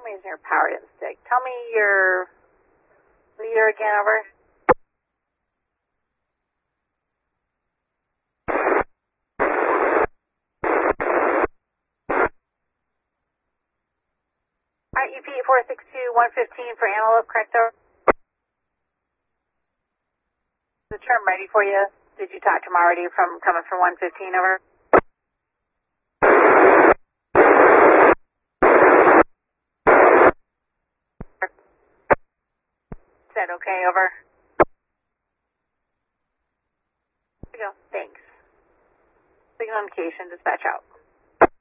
reason your power didn't stick. Tell me your leader again, over. Alright, UP 462-115 for Antelope, correct, over? Is the term ready for you? Did you talk to him already coming from 115, over? Said okay, over. There we go, thanks. Signal indication, dispatch out.